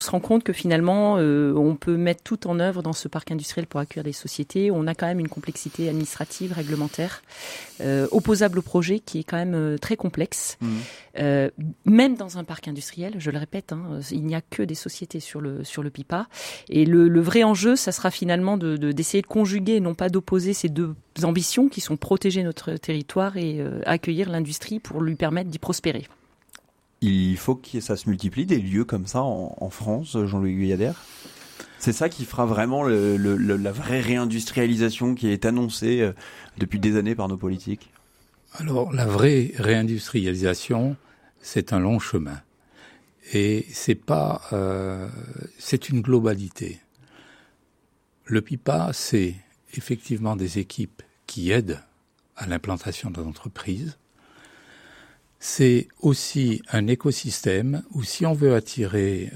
On se rend compte que finalement, on peut mettre tout en œuvre dans ce parc industriel pour accueillir des sociétés. On a quand même une complexité administrative, réglementaire, opposable au projet qui est quand même très complexe. Même dans un parc industriel, je le répète, il n'y a que des sociétés sur le PIPA. Et le vrai enjeu, ça sera finalement d'essayer de conjuguer, non pas d'opposer ces deux ambitions qui sont protéger notre territoire et accueillir l'industrie pour lui permettre d'y prospérer. Il faut que ça se multiplie, des lieux comme ça en France, Jean-Louis Guyader. C'est ça qui fera vraiment la vraie réindustrialisation qui est annoncée depuis des années par nos politiques. Alors, la vraie réindustrialisation, c'est un long chemin. Et c'est une globalité. Le PIPA, c'est effectivement des équipes qui aident à l'implantation de l'entreprise. C'est aussi un écosystème où si on veut attirer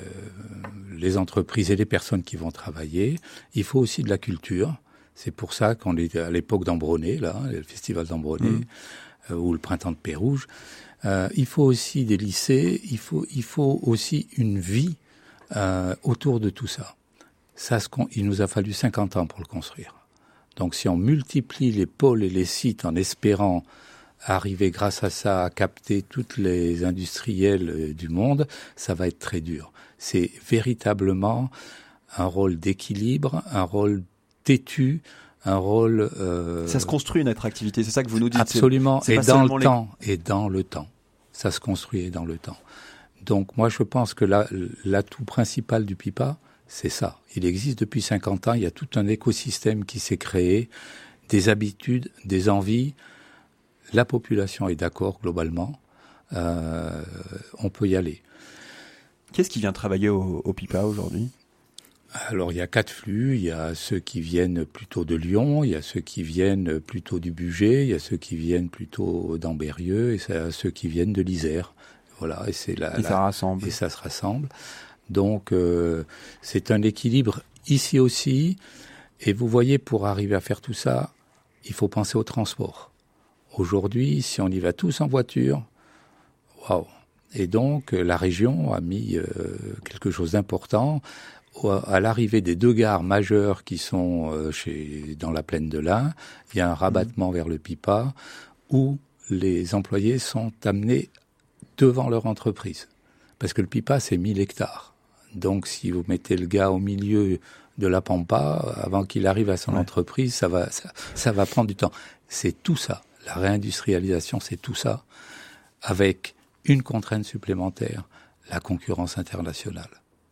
les entreprises et les personnes qui vont travailler, il faut aussi de la culture. C'est pour ça qu'on est à l'époque d'Ambronay, là, le festival d'Ambronay, ou le printemps de Pérouge. Il faut aussi des lycées, il faut aussi une vie autour de tout ça. Il nous a fallu 50 ans pour le construire. Donc si on multiplie les pôles et les sites en espérant arriver grâce à ça à capter toutes les industriels du monde, ça va être très dur. C'est véritablement un rôle d'équilibre, un rôle têtu, un rôle... Ça se construit une attractivité, c'est ça que vous nous dites. Absolument, et dans le temps, et dans le temps. Ça se construit dans le temps. Donc moi je pense que l'atout principal du PIPA, c'est ça. Il existe depuis 50 ans, il y a tout un écosystème qui s'est créé, des habitudes, des envies. La population est d'accord globalement, on peut y aller. Qu'est-ce qui vient travailler au PIPA aujourd'hui ? Alors il y a 4 flux, il y a ceux qui viennent plutôt de Lyon, il y a ceux qui viennent plutôt du Bugey, il y a ceux qui viennent plutôt d'Ambérieux et ceux qui viennent de l'Isère. Voilà, et ça rassemble. Et ça se rassemble. Donc c'est un équilibre ici aussi. Et vous voyez, pour arriver à faire tout ça, il faut penser au transport. Aujourd'hui, si on y va tous en voiture, waouh. Et donc, la région a mis quelque chose d'important. À l'arrivée des 2 gares majeures qui sont dans la plaine de l'Ain, il y a un rabattement vers le PIPA où les employés sont amenés devant leur entreprise. Parce que le PIPA, c'est 1000 hectares. Donc, si vous mettez le gars au milieu de la pampa, avant qu'il arrive à son entreprise, ça va prendre du temps. C'est tout ça. La réindustrialisation, c'est tout ça, avec une contrainte supplémentaire, la concurrence internationale.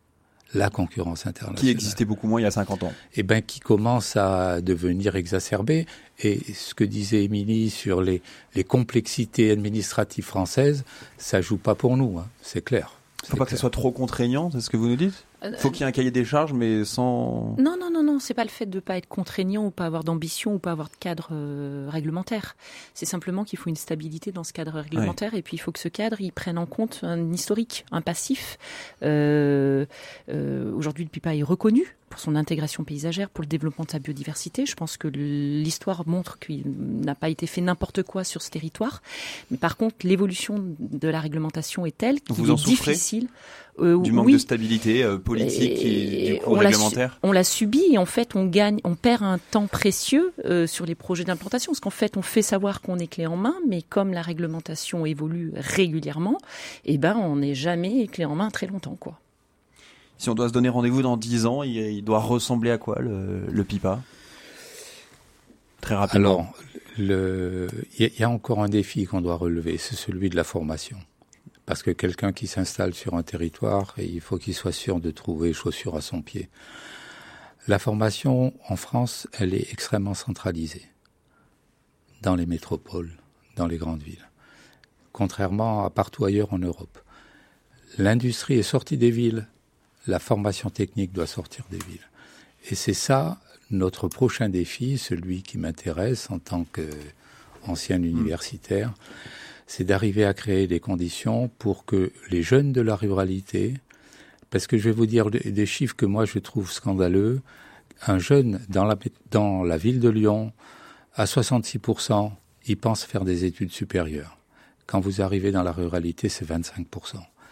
Qui existait beaucoup moins il y a 50 ans. Eh ben, qui commence à devenir exacerbée. Et ce que disait Émilie sur les complexités administratives françaises, ça joue pas pour nous, c'est clair. Faut pas que ce soit trop contraignant, c'est ce que vous nous dites ? Faut qu'il y ait un cahier des charges, mais sans... Non, c'est pas le fait de pas être contraignant ou pas avoir d'ambition ou pas avoir de cadre réglementaire. C'est simplement qu'il faut une stabilité dans ce cadre réglementaire et puis il faut que ce cadre, il prenne en compte un historique, un passif. Aujourd'hui, le PIPA est reconnu pour son intégration paysagère, pour le développement de sa biodiversité. Je pense que l'histoire montre qu'il n'a pas été fait n'importe quoi sur ce territoire. Mais par contre, l'évolution de la réglementation est telle qu'il est difficile. Du manque de stabilité politique et du coup réglementaire. On l'a subi et en fait on perd un temps précieux sur les projets d'implantation parce qu'en fait on fait savoir qu'on est clé en main, mais comme la réglementation évolue régulièrement, on n'est jamais clé en main très longtemps, quoi. Si on doit se donner rendez-vous dans 10 ans, il doit ressembler à quoi le PIPA ? Très rapidement. Alors, il y a encore un défi qu'on doit relever, c'est celui de la formation. Parce que quelqu'un qui s'installe sur un territoire, il faut qu'il soit sûr de trouver chaussures à son pied. La formation en France, elle est extrêmement centralisée dans les métropoles, dans les grandes villes, contrairement à partout ailleurs en Europe. L'industrie est sortie des villes, la formation technique doit sortir des villes. Et c'est ça notre prochain défi, celui qui m'intéresse en tant qu'ancien universitaire, c'est d'arriver à créer des conditions pour que les jeunes de la ruralité, parce que je vais vous dire des chiffres que moi je trouve scandaleux, un jeune dans la ville de Lyon, à 66%, il pense faire des études supérieures. Quand vous arrivez dans la ruralité, c'est 25%.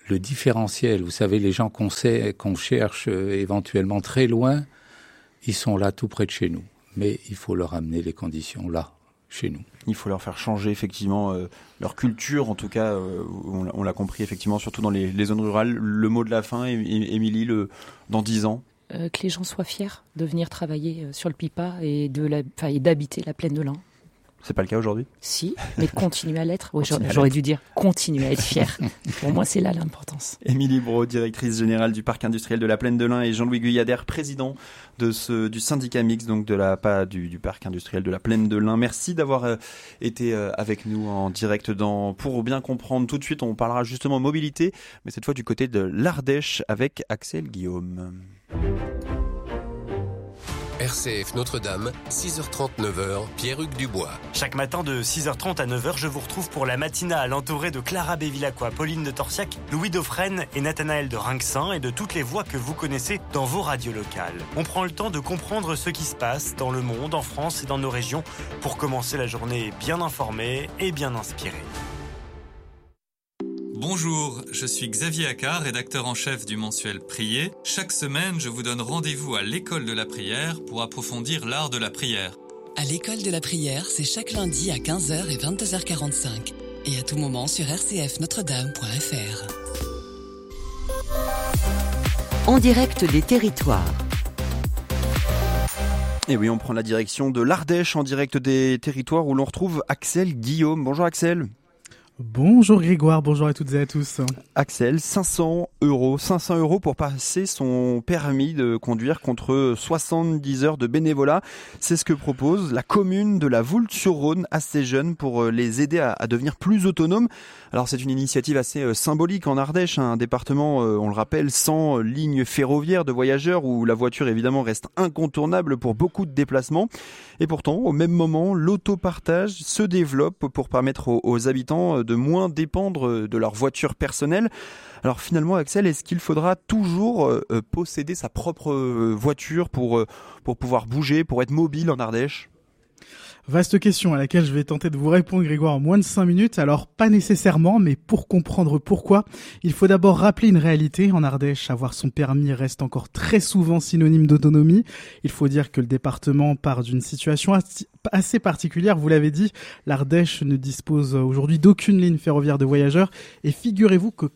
le différentiel. Vous savez, les gens qu'on cherche éventuellement très loin, ils sont là tout près de chez nous. Mais il faut leur amener les conditions là, chez nous. Il faut leur faire changer effectivement leur culture, en tout cas, on l'a compris effectivement, surtout dans les zones rurales. Le mot de la fin, Émilie, dans 10 ans que les gens soient fiers de venir travailler sur le Pipa et d'habiter la plaine de l'Ain. C'est pas le cas aujourd'hui ? Si, mais continuer à l'être. Oui, j'aurais dû dire continuer à être fier. Pour moi, c'est là l'importance. Émilie Brault, directrice générale du parc industriel de la Plaine de l'Ain, et Jean-Louis Guyader, président du syndicat mixte, donc du parc industriel de la Plaine de l'Ain. Merci d'avoir été avec nous en direct pour bien comprendre. Tout de suite, on parlera justement mobilité, mais cette fois du côté de l'Ardèche avec Axel Guillaume. RCF Notre-Dame, 6h30, 9h, Pierre-Hugues Dubois. Chaque matin de 6h30 à 9h, je vous retrouve pour la matinale entourée de Clara Bévilacqua, Pauline de Torsiac, Louis Dauphren et Nathanaël de Rinxin et de toutes les voix que vous connaissez dans vos radios locales. On prend le temps de comprendre ce qui se passe dans le monde, en France et dans nos régions pour commencer la journée bien informée et bien inspirée. Bonjour, je suis Xavier Accard, rédacteur en chef du mensuel Prier. Chaque semaine, je vous donne rendez-vous à l'école de la prière pour approfondir l'art de la prière. À l'école de la prière, c'est chaque lundi à 15h et 22h45. Et à tout moment sur rcfnotredame.fr. En direct des territoires. Et oui, on prend la direction de l'Ardèche en direct des territoires où l'on retrouve Axel Guillaume. Bonjour Axel. Bonjour Grégoire, bonjour à toutes et à tous. Axel, 500 € pour passer son permis de conduire contre 70 heures de bénévolat. C'est ce que propose la commune de la Voulte-sur-Rhône à ces jeunes pour les aider à devenir plus autonomes. Alors c'est une initiative assez symbolique en Ardèche, un département, on le rappelle, sans ligne ferroviaire de voyageurs où la voiture évidemment reste incontournable pour beaucoup de déplacements. Et pourtant, au même moment, l'autopartage se développe pour permettre aux habitants de moins dépendre de leur voiture personnelle. Alors finalement, Axel, est-ce qu'il faudra toujours posséder sa propre voiture pour pouvoir bouger, pour être mobile en Ardèche ? Vaste question à laquelle je vais tenter de vous répondre, Grégoire, en moins de 5 minutes. Alors, pas nécessairement, mais pour comprendre pourquoi, il faut d'abord rappeler une réalité. En Ardèche, avoir son permis reste encore très souvent synonyme d'autonomie. Il faut dire que le département part d'une situation assez particulière. Vous l'avez dit, l'Ardèche ne dispose aujourd'hui d'aucune ligne ferroviaire de voyageurs. Et figurez-vous que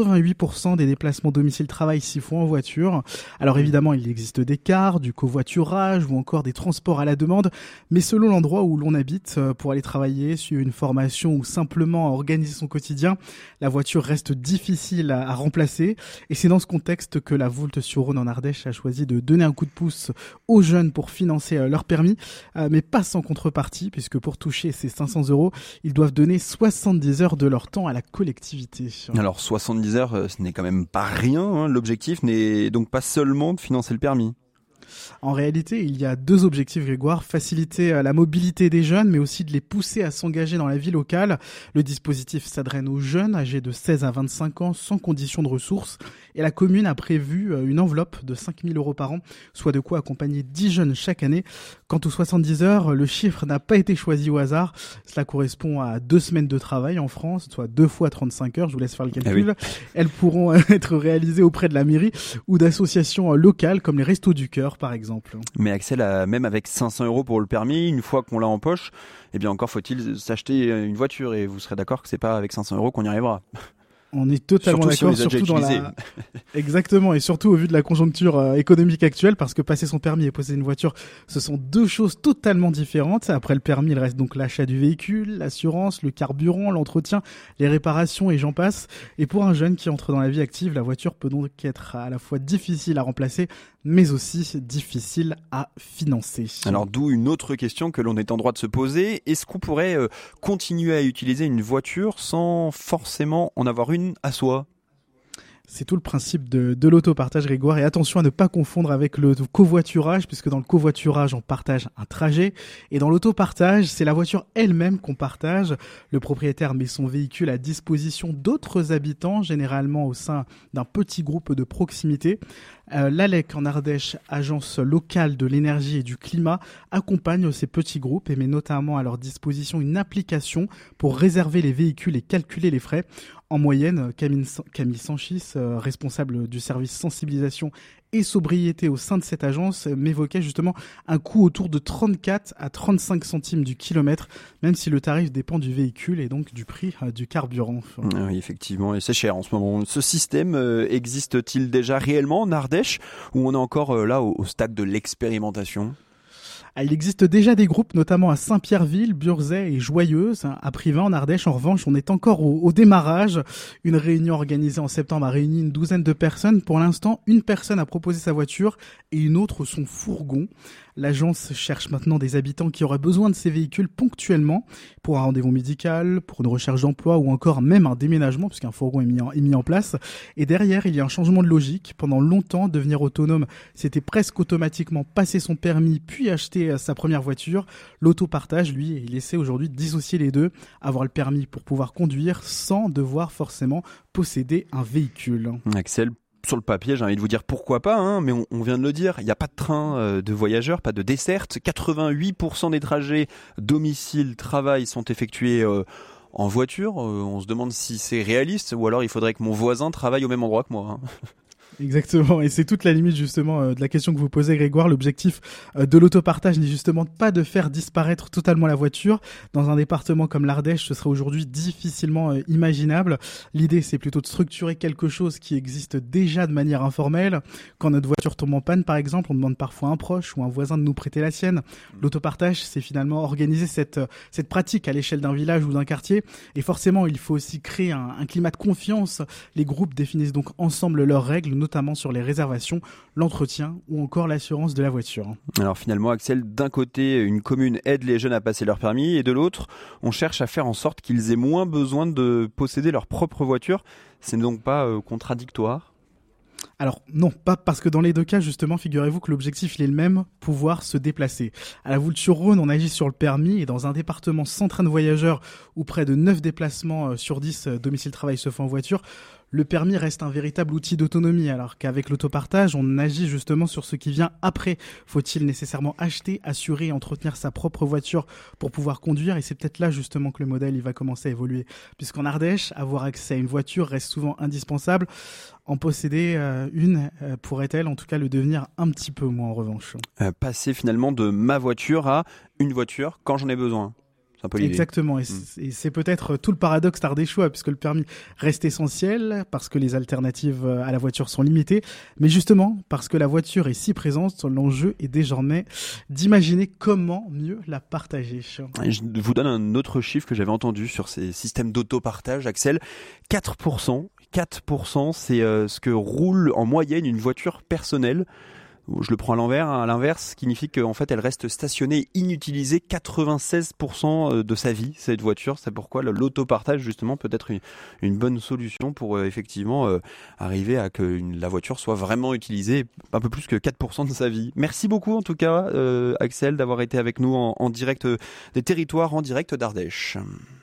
88% des déplacements domicile-travail s'y font en voiture. Alors évidemment, il existe des cars, du covoiturage ou encore des transports à la demande. Mais selon l'endroit où l'on habite, pour aller travailler, suivre une formation ou simplement organiser son quotidien, la voiture reste difficile à remplacer. Et c'est dans ce contexte que la Voulte-sur-Rhône en Ardèche a choisi de donner un coup de pouce aux jeunes pour financer leur permis, mais pas sans contrepartie, puisque pour toucher ces 500 €, ils doivent donner 70 heures de leur temps à la collectivité. Alors 70 heures, ce n'est quand même pas rien, hein. L'objectif n'est donc pas seulement de financer le permis. En réalité, il y a deux objectifs, Grégoire. Faciliter la mobilité des jeunes, mais aussi de les pousser à s'engager dans la vie locale. Le dispositif s'adresse aux jeunes âgés de 16 à 25 ans sans condition de ressources. Et la commune a prévu une enveloppe de 5 000 € par an, soit de quoi accompagner 10 jeunes chaque année. Quant aux 70 heures, le chiffre n'a pas été choisi au hasard. Cela correspond à 2 semaines de travail en France, soit 2 fois 35 heures. Je vous laisse faire le calcul. Oui. Elles pourront être réalisées auprès de la mairie ou d'associations locales comme les Restos du Cœur, par exemple. Mais Axel, même avec 500 € pour le permis, une fois qu'on l'a en poche, eh bien encore faut-il s'acheter une voiture. Et vous serez d'accord que c'est pas avec 500 € qu'on y arrivera. On est totalement d'accord, surtout dans la... Exactement, et surtout au vu de la conjoncture économique actuelle, parce que passer son permis et posséder une voiture, ce sont deux choses totalement différentes. Après le permis, il reste donc l'achat du véhicule, l'assurance, le carburant, l'entretien, les réparations et j'en passe. Et pour un jeune qui entre dans la vie active, la voiture peut donc être à la fois difficile à remplacer, mais aussi difficile à financer. Alors d'où une autre question que l'on est en droit de se poser. Est-ce qu'on pourrait continuer à utiliser une voiture sans forcément en avoir une à soi ? C'est tout le principe de l'autopartage, Grégoire. Et attention à ne pas confondre avec le covoiturage, puisque dans le covoiturage, on partage un trajet. Et dans l'autopartage, c'est la voiture elle-même qu'on partage. Le propriétaire met son véhicule à disposition d'autres habitants, généralement au sein d'un petit groupe de proximité. L'ALEC en Ardèche, agence locale de l'énergie et du climat, accompagne ces petits groupes et met notamment à leur disposition une application pour réserver les véhicules et calculer les frais. En moyenne, Camille Sanchis, responsable du service sensibilisation et sobriété au sein de cette agence, m'évoquait justement un coût autour de 34 à 35 centimes du kilomètre, même si le tarif dépend du véhicule et donc du prix du carburant. Oui, effectivement, et c'est cher en ce moment. Ce système existe-t-il déjà réellement en Ardèche, ou on est encore là au stade de l'expérimentation ? Il existe déjà des groupes, notamment à Saint-Pierreville, Burzet et Joyeuse. À Privin, en Ardèche, en revanche, on est encore au démarrage. Une réunion organisée en septembre a réuni une douzaine de personnes. Pour l'instant, une personne a proposé sa voiture et une autre son fourgon. L'agence cherche maintenant des habitants qui auraient besoin de ces véhicules ponctuellement pour un rendez-vous médical, pour une recherche d'emploi ou encore même un déménagement puisqu'un fourgon est mis en place. Et derrière, il y a un changement de logique. Pendant longtemps, devenir autonome, c'était presque automatiquement passer son permis puis acheter sa première voiture. L'autopartage, lui, il essaie aujourd'hui de dissocier les deux, avoir le permis pour pouvoir conduire sans devoir forcément posséder un véhicule. Axel, sur le papier, j'ai envie de vous dire pourquoi pas, hein, mais on vient de le dire, il n'y a pas de train de voyageurs, pas de desserte. 88% des trajets domicile-travail sont effectués en voiture. On se demande si c'est réaliste ou alors il faudrait que mon voisin travaille au même endroit que moi. Hein. Exactement, et c'est toute la limite justement de la question que vous posez, Grégoire. L'objectif de l'autopartage n'est justement pas de faire disparaître totalement la voiture. Dans un département comme l'Ardèche, ce serait aujourd'hui difficilement imaginable. L'idée, c'est plutôt de structurer quelque chose qui existe déjà de manière informelle. Quand notre voiture tombe en panne, par exemple, on demande parfois à un proche ou un voisin de nous prêter la sienne. L'autopartage, c'est finalement organiser cette pratique à l'échelle d'un village ou d'un quartier. Et forcément, il faut aussi créer un climat de confiance. Les groupes définissent donc ensemble leurs règles, notamment sur les réservations, l'entretien ou encore l'assurance de la voiture. Alors finalement, Axel, d'un côté, une commune aide les jeunes à passer leur permis et de l'autre, on cherche à faire en sorte qu'ils aient moins besoin de posséder leur propre voiture. C'est donc pas contradictoire ? Alors non, pas parce que dans les deux cas, justement, figurez-vous que l'objectif il est le même, pouvoir se déplacer. À la Voulte-sur-Rhône, on agit sur le permis et dans un département sans train de voyageurs où près de 9 déplacements sur 10 domicile-travail se font en voiture, le permis reste un véritable outil d'autonomie, alors qu'avec l'autopartage, on agit justement sur ce qui vient après. Faut-il nécessairement acheter, assurer et entretenir sa propre voiture pour pouvoir conduire ? Et c'est peut-être là justement que le modèle il va commencer à évoluer. Puisqu'en Ardèche, avoir accès à une voiture reste souvent indispensable. En posséder une pourrait-elle en tout cas le devenir un petit peu moins en revanche. Passer finalement de ma voiture à une voiture quand j'en ai besoin. Exactement, et c'est peut-être tout le paradoxe ardéchois, puisque le permis reste essentiel, parce que les alternatives à la voiture sont limitées, mais justement parce que la voiture est si présente, l'enjeu est désormais d'imaginer comment mieux la partager. Et je vous donne un autre chiffre que j'avais entendu sur ces systèmes d'autopartage, Axel. 4%, c'est ce que roule en moyenne une voiture personnelle. Je le prends à l'inverse, ce qui signifie qu'en fait elle reste stationnée, inutilisée 96% de sa vie, cette voiture. C'est pourquoi l'autopartage justement peut être une bonne solution pour effectivement arriver à que la voiture soit vraiment utilisée un peu plus que 4% de sa vie. Merci beaucoup en tout cas Axel d'avoir été avec nous en direct des territoires, en direct d'Ardèche.